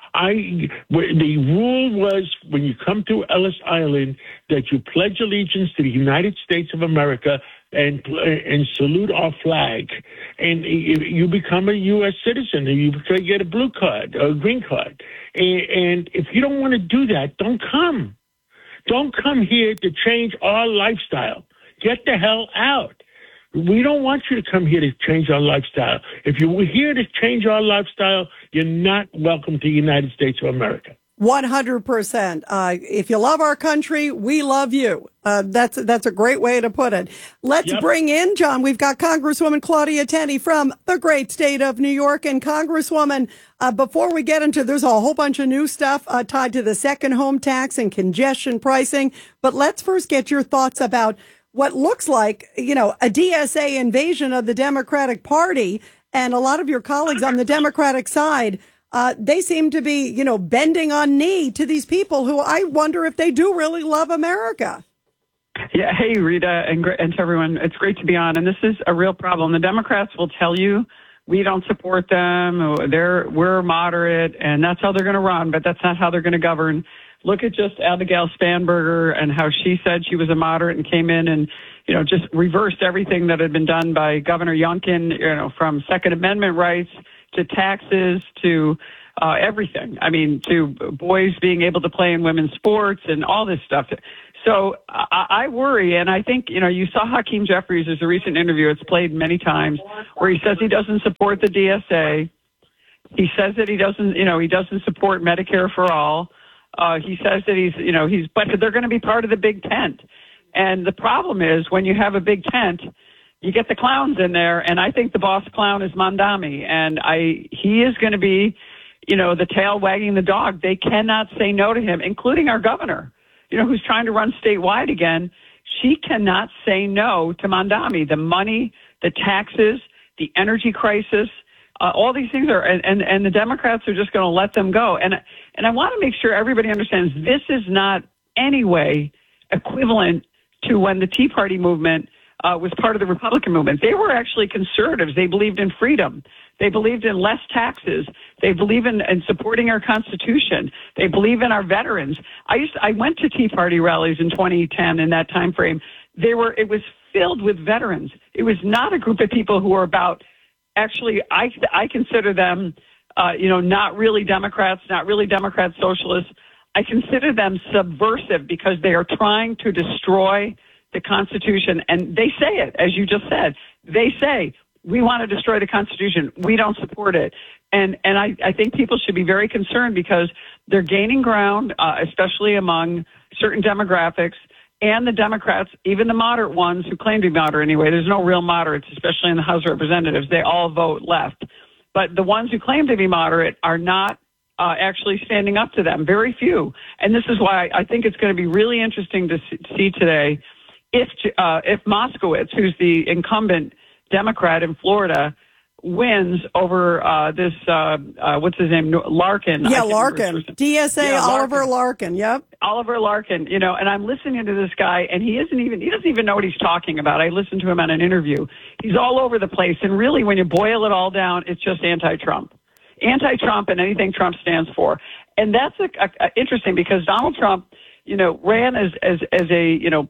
I the rule was when you come to Ellis Island that you pledge allegiance to the United States of America and and salute our flag, and you become a U S citizen, and you get a blue card or a green card. And, and if you don't want to do that, don't come. Don't come here to change our lifestyle. Get the hell out. We don't want you to come here to change our lifestyle. If you're here to change our lifestyle, you're not welcome to the United States of America. one hundred percent. Uh, if you love our country, we love you. Uh, that's that's a great way to put it. Let's Yep. bring in, John, we've got Congresswoman Claudia Tenney from the great state of New York. And Congresswoman, uh, before we get into, there's a whole bunch of new stuff uh, tied to the second home tax and congestion pricing. But let's first get your thoughts about what looks like, you know, a D S A invasion of the Democratic Party. And a lot of your colleagues on the Democratic side, uh, they seem to be, you know, bending on knee to these people who I wonder if they do really love America. Yeah. Hey, Rita, and, gr- and to everyone. It's great to be on. And this is a real problem. The Democrats will tell you we don't support them. They're, we're moderate, and that's how they're going to run. But that's not how they're going to govern. Look at just Abigail Spanberger and how she said she was a moderate and came in and, you know, just reversed everything that had been done by Governor Youngkin, you know, from Second Amendment rights to taxes, to uh, everything. I mean, to boys being able to play in women's sports and all this stuff. So I, I worry, and I think, you know, you saw Hakeem Jeffries' there's a recent interview, it's played many times, where he says he doesn't support the D S A. He says that he doesn't, you know, he doesn't support Medicare for all. Uh, he says that he's, you know, he's, but they're going to be part of the big tent. And the problem is when you have a big tent, you get the clowns in there, and I think the boss clown is Mamdani, and I, he is going to be, you know, the tail wagging the dog. They cannot say no to him, including our governor, you know, who's trying to run statewide again. She cannot say no to Mamdani. The money, the taxes, the energy crisis, uh, all these things are, and, and, and the Democrats are just going to let them go. And, and I want to make sure everybody understands this is not any way equivalent to when the Tea Party movement uh, was part of the Republican movement. They were actually conservatives. They believed in freedom. They believed in less taxes. They believe in, in supporting our Constitution. They believe in our veterans. I used to, I went to Tea Party rallies in twenty ten in that time frame. They were it was filled with veterans. It was not a group of people who were about. Actually, I I consider them, uh, you know, not really Democrats, not really Democrat socialists. I consider them subversive because they are trying to destroy the Constitution, and they say it, as you just said. They say, we want to destroy the Constitution. We don't support it. And and I, I think people should be very concerned because they're gaining ground, uh, especially among certain demographics, and the Democrats, even the moderate ones who claim to be moderate anyway. There's no real moderates, especially in the House of Representatives. They all vote left. But the ones who claim to be moderate are not uh, actually standing up to them, very few. And this is why I think it's going to be really interesting to see today if, uh, if Moskowitz, who's the incumbent Democrat in Florida, wins over uh, this, uh, uh, what's his name, Larkin. Yeah, Larkin. D S A, yeah, Oliver Larkin. Larkin, yep. Oliver Larkin, you know, and I'm listening to this guy, and he isn't even, he doesn't even know what he's talking about. I listened to him on an interview. He's all over the place, and really, when you boil it all down, it's just anti-Trump. Anti-Trump and anything Trump stands for. And that's a, a, a interesting because Donald Trump, you know, ran as, as, as a, you know,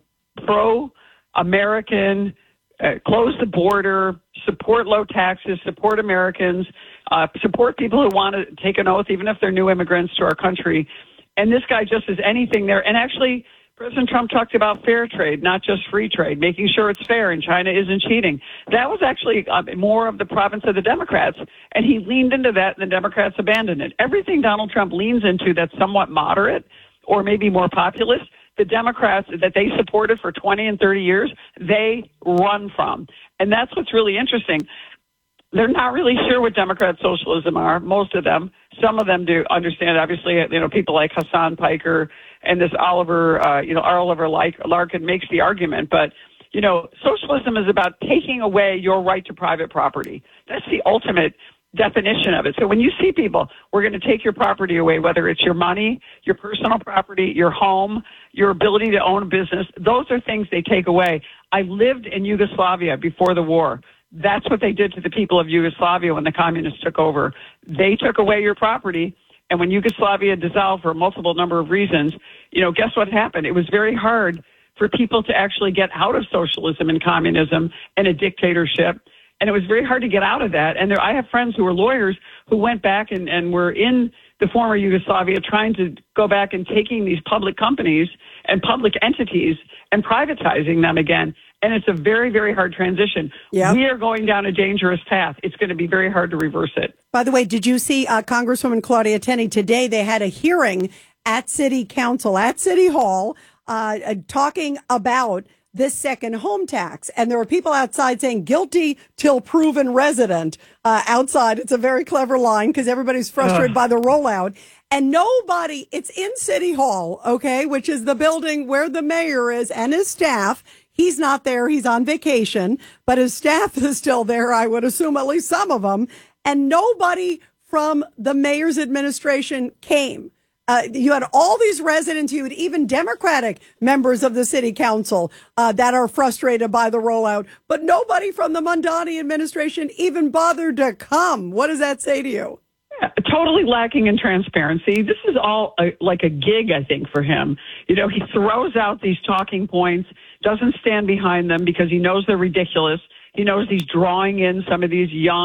pro-American, Uh, close the border, support low taxes, support Americans, uh, support people who want to take an oath, even if they're new immigrants to our country. And this guy just is anything there. And actually, President Trump talked about fair trade, not just free trade, making sure it's fair and China isn't cheating. That was actually uh, more of the province of the Democrats. And he leaned into that, and the Democrats abandoned it. Everything Donald Trump leans into that's somewhat moderate or maybe more populist, the Democrats that they supported for twenty and thirty years, they run from. And that's what's really interesting. They're not really sure what Democrat socialism are, most of them. Some of them do understand, obviously, you know, people like Hassan Piker and this Oliver, uh, you know, Oliver Larkin makes the argument. But, you know, socialism is about taking away your right to private property. That's the ultimate definition of it. So when you see people, we're going to take your property away, whether it's your money, your personal property, your home, your ability to own a business, those are things they take away. I lived in Yugoslavia before the war. That's what they did to the people of Yugoslavia when the communists took over. They took away your property, and when Yugoslavia dissolved for a multiple number of reasons, you know, guess what happened? It was very hard for people to actually get out of socialism and communism and a dictatorship. And it was very hard to get out of that. And there, I have friends who were lawyers who went back and, and were in the former Yugoslavia trying to go back and taking these public companies and public entities and privatizing them again. And it's a very, very hard transition. Yep. We are going down a dangerous path. It's going to be very hard to reverse it. By the way, did you see uh, Congresswoman Claudia Tenney today? They had a hearing at City Council, at City Hall, uh, uh, talking about this second home tax. And there were people outside saying guilty till proven resident uh, outside. It's a very clever line because everybody's frustrated uh. by the rollout. And nobody, it's in City Hall, okay, which is the building where the mayor is and his staff. He's not there. He's on vacation, but his staff is still there. I would assume at least some of them. And nobody from the mayor's administration came. Uh, you had all these residents, you had even Democratic members of the city council uh, that are frustrated by the rollout, but nobody from the Mamdani administration even bothered to come. What does that say to you? Yeah, totally lacking in transparency. This is all a, like a gig, I think, for him. You know, he throws out these talking points, doesn't stand behind them because he knows they're ridiculous. He knows he's drawing in some of these young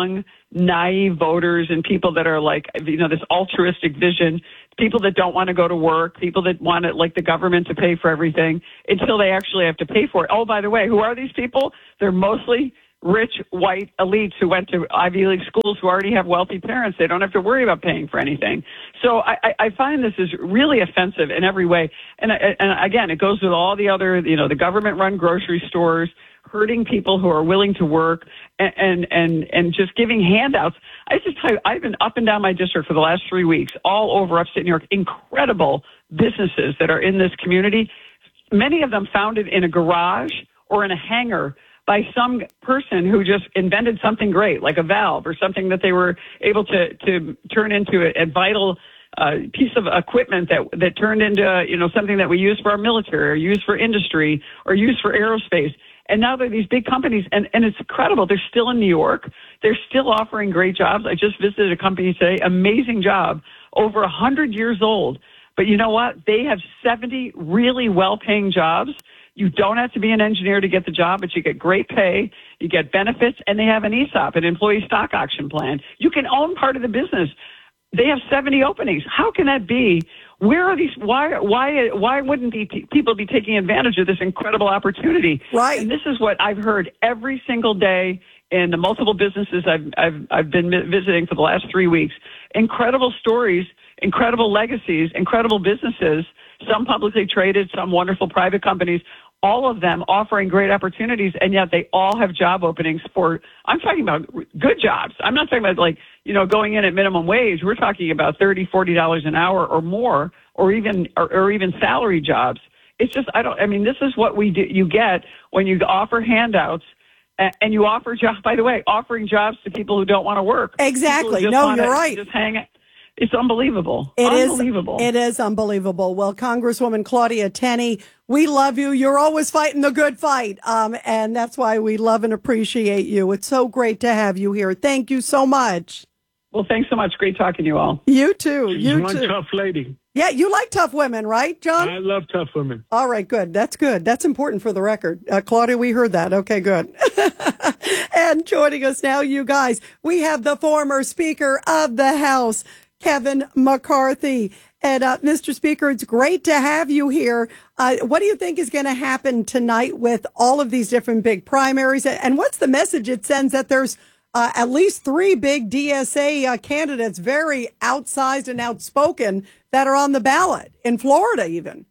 naive voters and people that are like, you know, this altruistic vision, people that don't want to go to work, people that want it, like the government to pay for everything until they actually have to pay for it. Oh, by the way, who are these people? They're mostly rich white elites who went to Ivy League schools who already have wealthy parents. They don't have to worry about paying for anything. So I, I find this is really offensive in every way. And, and again, it goes with all the other, you know, the government-run grocery stores, hurting people who are willing to work, and, and, and, and just giving handouts. I just tell you, I've been up and down my district for the last three weeks, all over upstate New York, incredible businesses that are in this community, many of them founded in a garage or in a hangar by some person who just invented something great, like a valve or something that they were able to, to turn into a, a vital uh, piece of equipment that, that turned into, you know, something that we use for our military or use for industry or use for aerospace. And now they're these big companies, and, and it's incredible. They're still in New York. They're still offering great jobs. I just visited a company today, amazing job, over one hundred years old. But you know what? They have seventy really well-paying jobs. You don't have to be an engineer to get the job, but you get great pay, you get benefits, and they have an E S O P, an employee stock option plan. You can own part of the business. They have seventy openings. How can that be? Where are these? Why? Why? Why wouldn't be people be taking advantage of this incredible opportunity? Right. And this is what I've heard every single day in the multiple businesses I've I've I've been visiting for the last three weeks. Incredible stories, incredible legacies, incredible businesses. Some publicly traded, some wonderful private companies. All of them offering great opportunities, and yet they all have job openings for, I'm talking about good jobs. I'm not talking about like, you know, going in at minimum wage. We're talking about thirty dollars, forty dollars an hour or more, or even, or, or even salary jobs. It's just, I don't, I mean, this is what we do, you get when you offer handouts and, and you offer jobs, by the way, offering jobs to people who don't want to work. Exactly. No, you're right. Just hang It's unbelievable. It unbelievable. is. It is unbelievable. Well, Congresswoman Claudia Tenney, we love you. You're always fighting the good fight. Um, and that's why we love and appreciate you. It's so great to have you here. Thank you so much. Well, thanks so much. Great talking to you all. You too. She's you one too. tough lady. Yeah, you like tough women, right, John? I love tough women. All right, good. That's good. That's important for the record. Uh, Claudia, we heard that. Okay, good. And joining us now, you guys, we have the former Speaker of the House, Kevin McCarthy. And uh, Mister Speaker, it's great to have you here. Uh, what do you think is going to happen tonight with all of these different big primaries? And what's the message it sends that there's uh, at least three big D S A uh, candidates, very outsized and outspoken, that are on the ballot in Florida even?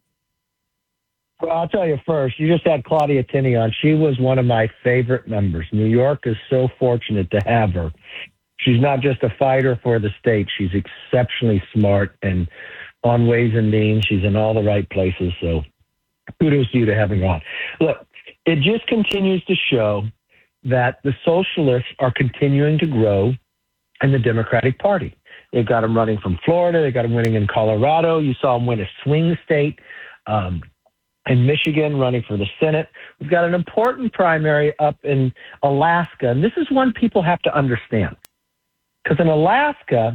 Well, I'll tell you first, you just had Claudia Tenney on. She was one of my favorite members. New York is so fortunate to have her. She's not just a fighter for the state. She's exceptionally smart and on Ways and Means. She's in all the right places. So kudos to you to having her on. Look, it just continues to show that the socialists are continuing to grow in the Democratic Party. They've got them running from Florida. They've got them winning in Colorado. You saw them win a swing state um, in Michigan, running for the Senate. We've got an important primary up in Alaska. And this is one people have to understand. Because in Alaska,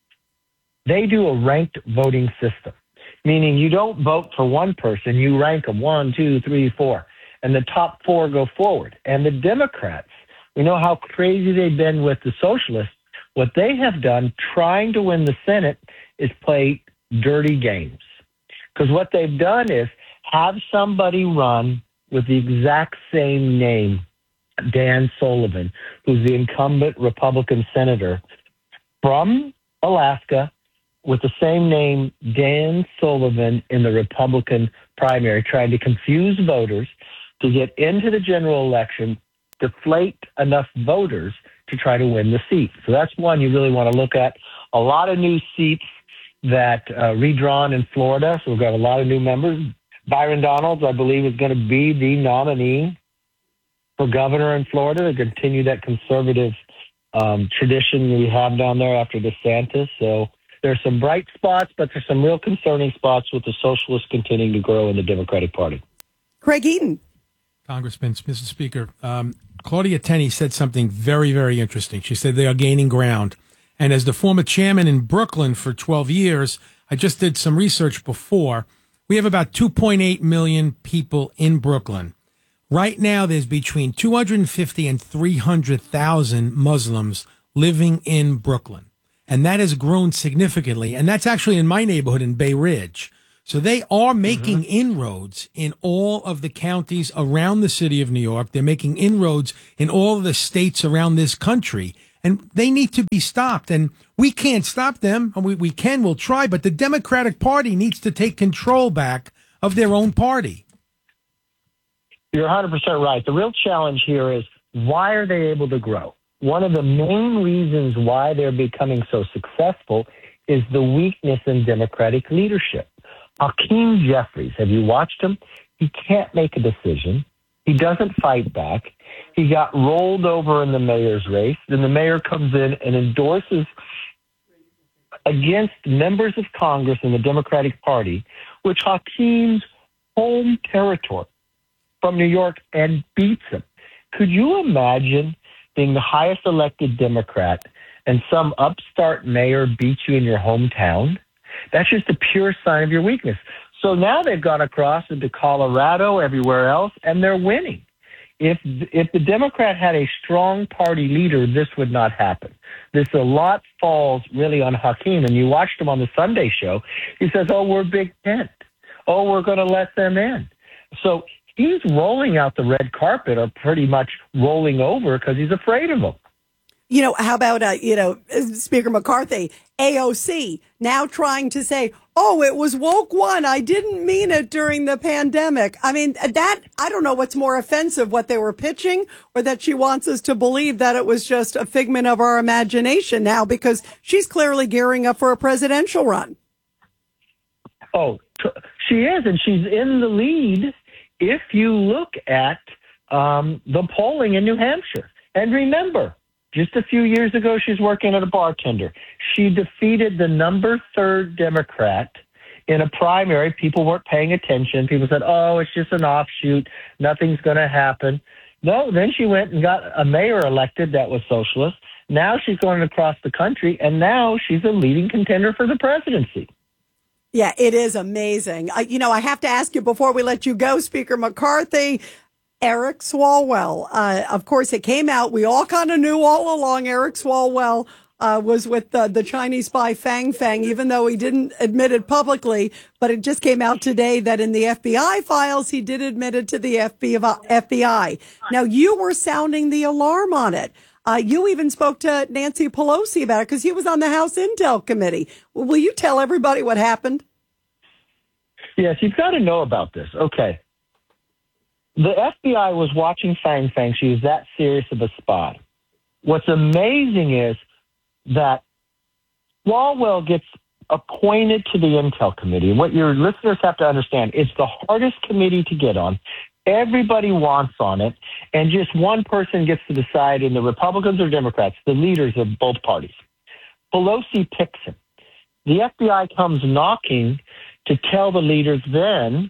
they do a ranked voting system, meaning you don't vote for one person, you rank them one, two, three, four, and the top four go forward. And the Democrats, we know how crazy they've been with the socialists. What they have done trying to win the Senate is play dirty games. Because what they've done is have somebody run with the exact same name, Dan Sullivan, who's the incumbent Republican senator from Alaska, with the same name, Dan Sullivan, in the Republican primary, trying to confuse voters to get into the general election, deflate enough voters to try to win the seat. So that's one you really want to look at. A lot of new seats that uh, redrawn in Florida, so we've got a lot of new members. Byron Donalds, I believe, is going to be the nominee for governor in Florida to continue that conservative um, tradition we have down there after DeSantis. So there's some bright spots, but there's some real concerning spots with the socialists continuing to grow in the Democratic Party. Craig Eaton. Congressman, Mister Speaker, um, Claudia Tenney said something very, very interesting. She said they are gaining ground. And as the former chairman in Brooklyn for twelve years, I just did some research before. We have about two point eight million people in Brooklyn. Right now, there's between two hundred fifty and three hundred thousand Muslims living in Brooklyn. And that has grown significantly. And that's actually in my neighborhood in Bay Ridge. So they are making mm-hmm. inroads in all of the counties around the city of New York. They're making inroads in all of the states around this country. And they need to be stopped. And we can't stop them. We, we can, we'll try. But the Democratic Party needs to take control back of their own party. You're one hundred percent right. The real challenge here is, why are they able to grow? One of the main reasons why they're becoming so successful is the weakness in Democratic leadership. Hakeem Jeffries, have you watched him? He can't make a decision. He doesn't fight back. He got rolled over in the mayor's race. Then the mayor comes in and endorses against members of Congress in the Democratic Party, which Hakeem's home territory from New York, and beats him. Could you imagine being the highest elected Democrat and some upstart mayor beats you in your hometown? That's just a pure sign of your weakness. So now they've gone across into Colorado, everywhere else, and they're winning. If if the Democrat had a strong party leader, this would not happen. This a lot falls really on Hakeem. And you watched him on the Sunday show. He says, oh, we're Big Tent. Oh, we're going to let them in. So he's rolling out the red carpet, or pretty much rolling over, because he's afraid of them. You know, how about, uh, you know, Speaker McCarthy, A O C, now trying to say, oh, it was woke one. I didn't mean it during the pandemic. I mean, that, I don't know what's more offensive, what they were pitching, or that she wants us to believe that it was just a figment of our imagination now, because she's clearly gearing up for a presidential run. Oh, she is, and she's in the lead if you look at um, the polling in New Hampshire. And remember, just a few years ago, she's working as a bartender. She defeated the number third Democrat in a primary. People weren't paying attention. People said, oh, it's just an offshoot. Nothing's going to happen. No, then she went and got a mayor elected that was socialist. Now she's going across the country, and now she's a leading contender for the presidency. Yeah, it is amazing. Uh, you know, I have to ask you before we let you go, Speaker McCarthy, Eric Swalwell. Uh, of course, it came out. We all kind of knew all along Eric Swalwell uh, was with uh, the Chinese spy Fang Fang, even though he didn't admit it publicly. But it just came out today that in the F B I files, he did admit it to the F B I. Now, you were sounding the alarm on it. Uh, you even spoke to Nancy Pelosi about it because he was on the House Intel Committee. Will you tell everybody what happened? Yes, you've got to know about this. Okay. The F B I was watching Fang Fang. She was that serious of a spy. What's amazing is that Swalwell gets appointed to the Intel Committee. And what your listeners have to understand, it's the hardest committee to get on. Everybody wants on it, and just one person gets to decide, in the Republicans or Democrats, the leaders of both parties. Pelosi picks him. The F B I comes knocking to tell the leaders then,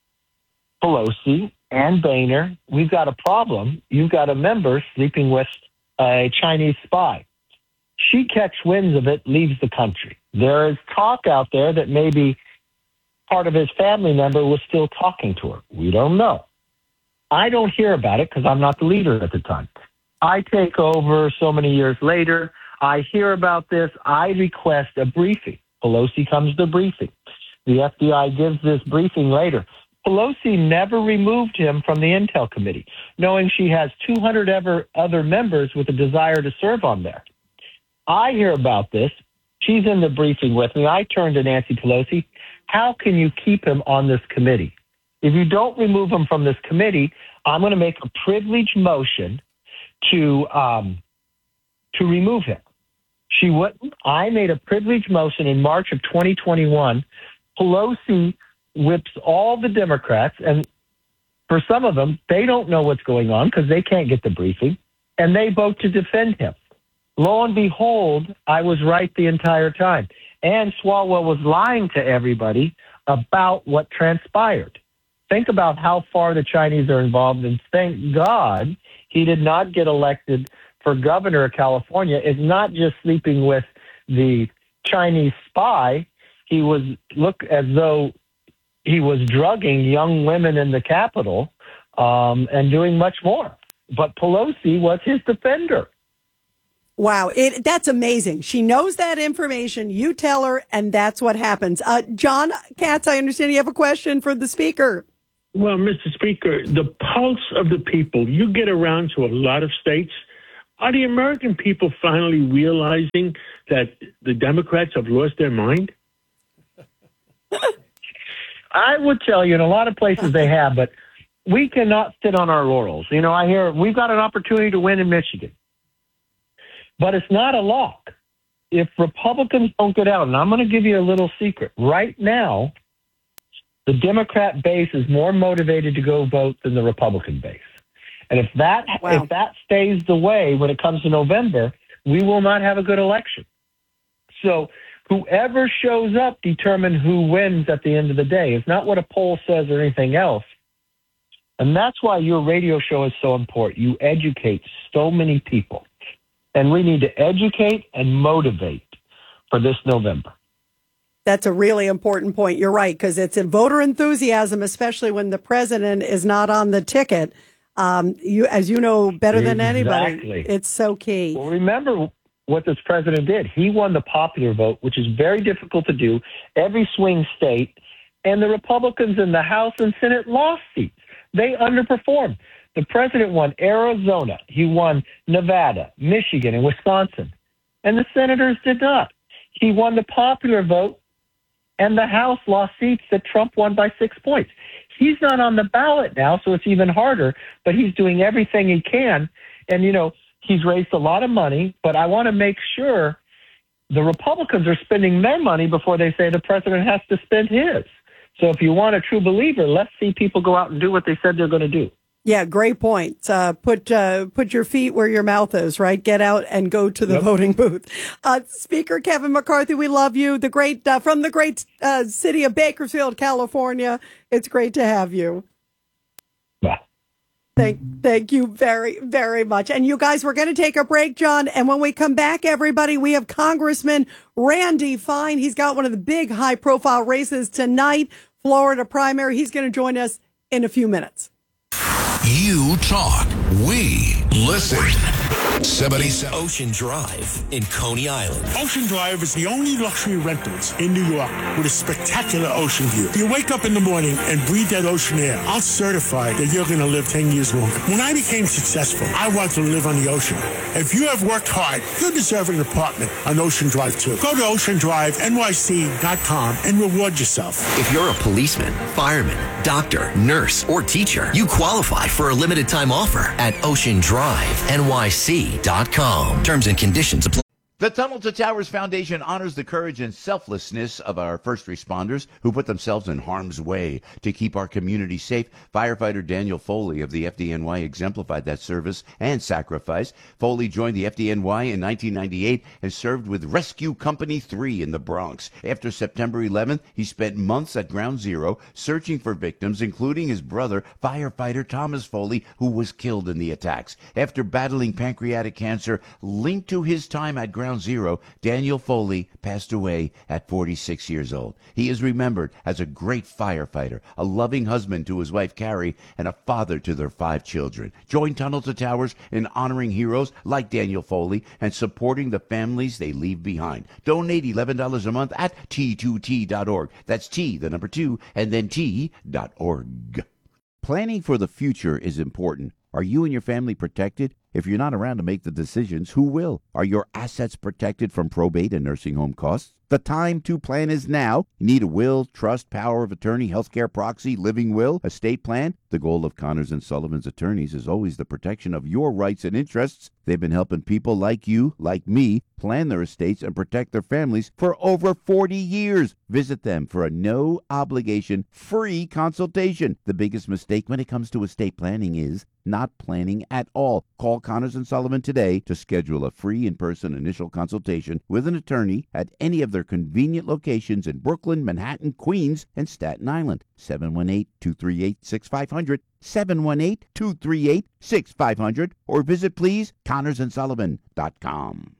Pelosi and Boehner, we've got a problem. You've got a member sleeping with a Chinese spy. She catch winds of it, leaves the country. There is talk out there that maybe part of his family member was still talking to her. We don't know. I don't hear about it because I'm not the leader at the time. I take over so many years later. I hear about this. I request a briefing. Pelosi comes to briefing. The F B I gives this briefing later. Pelosi never removed him from the Intel Committee, knowing she has two hundred ever other members with a desire to serve on there. I hear about this. She's in the briefing with me. I turn to Nancy Pelosi. How can you keep him on this committee? If you don't remove him from this committee, I'm going to make a privileged motion to um, to remove him. She wouldn't. I made a privileged motion in March of twenty twenty-one. Pelosi whips all the Democrats, and for some of them, they don't know what's going on because they can't get the briefing, and they vote to defend him. Lo and behold, I was right the entire time. And Swalwell was lying to everybody about what transpired. Think about how far the Chinese are involved, and thank God he did not get elected for governor of California. It's not just sleeping with the Chinese spy. He was look as though he was drugging young women in the Capitol um, and doing much more. But Pelosi was his defender. Wow, it, that's amazing. She knows that information. You tell her, and that's what happens. Uh, John Katz, I understand you have a question for the speaker. Well, Mister Speaker, the pulse of the people, you get around to a lot of states. Are the American people finally realizing that the Democrats have lost their mind? I would tell you in a lot of places they have, but we cannot sit on our laurels. You know, I hear we've got an opportunity to win in Michigan, but it's not a lock. If Republicans don't get out, and I'm going to give you a little secret. Right now, the Democrat base is more motivated to go vote than the Republican base. And if that Wow. if that stays the way when it comes to November, we will not have a good election. So whoever shows up determine who wins at the end of the day. It's not what a poll says or anything else. And that's why your radio show is so important. You educate so many people. And we need to educate and motivate for this November. That's a really important point. You're right, because it's in voter enthusiasm, especially when the president is not on the ticket. Um, you, as you know better than anybody, Exactly. it's so key. Well, remember what this president did. He won the popular vote, which is very difficult to do, every swing state, and the Republicans in the House and Senate lost seats. They underperformed. The president won Arizona, he won Nevada, Michigan, and Wisconsin, and the senators did not. He won the popular vote, and the House lost seats that Trump won by six points. He's not on the ballot now, so it's even harder, but he's doing everything he can. And, you know, he's raised a lot of money, but I want to make sure the Republicans are spending their money before they say the president has to spend his. So if you want a true believer, let's see people go out and do what they said they're going to do. Yeah, great point. Uh, put uh, put your feet where your mouth is, right? Get out and go to the Yep. voting booth. Uh, Speaker Kevin McCarthy, we love you. The great uh, from the great uh, city of Bakersfield, California. It's great to have you. Bye. Thank, thank you very, very much. And you guys, we're going to take a break, John. And when we come back, everybody, we have Congressman Randy Fine. He's got one of the big high-profile races tonight, Florida primary. He's going to join us in a few minutes. You talk, we listen. seventy-seven Ocean Drive in Coney Island. Ocean Drive is the only luxury rentals in New York with a spectacular ocean view. You wake up in the morning and breathe that ocean air. I'll certify that you're going to live ten years longer. When I became successful, I wanted to live on the ocean. If you have worked hard, you deserve an apartment on Ocean Drive too. Go to ocean drive N Y C dot com and reward yourself. If you're a policeman, fireman, doctor, nurse, or teacher, you qualify for a limited time offer at ocean drive N Y C dot com. Terms and conditions apply. The Tunnel to Towers Foundation honors the courage and selflessness of our first responders who put themselves in harm's way to keep our community safe. Firefighter Daniel Foley of the F D N Y exemplified that service and sacrifice. Foley joined the F D N Y in nineteen ninety-eight and served with Rescue Company three in the Bronx. After September eleventh, he spent months at Ground Zero searching for victims, including his brother, firefighter Thomas Foley, who was killed in the attacks. After battling pancreatic cancer linked to his time at Ground Zero, Daniel Foley passed away at forty-six years old. He is remembered as a great firefighter, a loving husband to his wife Carrie, and a father to their five children. Join Tunnel to Towers in honoring heroes like Daniel Foley and supporting the families they leave behind. Donate eleven dollars a month at T two T dot org. That's T, the number two, and then T dot org. Planning for the future is important. Are you and your family protected? If you're not around to make the decisions, who will? Are your assets protected from probate and nursing home costs? The time to plan is now. You need a will, trust, power of attorney, healthcare proxy, living will, estate plan. The goal of Connors and Sullivan's attorneys is always the protection of your rights and interests. They've been helping people like you, like me, plan their estates and protect their families for over forty years. Visit them for a no-obligation, free consultation. The biggest mistake when it comes to estate planning is not planning at all. Call Connors and Sullivan today to schedule a free in-person initial consultation with an attorney at any of their convenient locations in Brooklyn, Manhattan, Queens, and Staten Island. seven one eight, two three eight, six five zero zero, seven one eight, two three eight, six five zero zero, or visit, please, connors and sullivan dot com.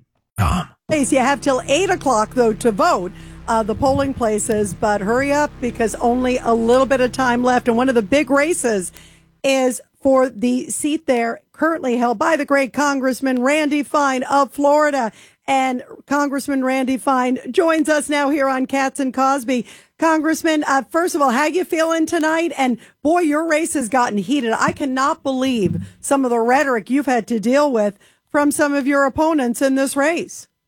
Yes, you have till eight o'clock, though, to vote, uh, the polling places, but hurry up because only a little bit of time left. And one of the big races is for the seat there currently held by the great Congressman Randy Fine of Florida. And Congressman Randy Fine joins us now here on Katz and Cosby. Congressman, uh, first of all, how you feeling tonight? And boy, your race has gotten heated. I cannot believe some of the rhetoric you've had to deal with from some of your opponents in this race.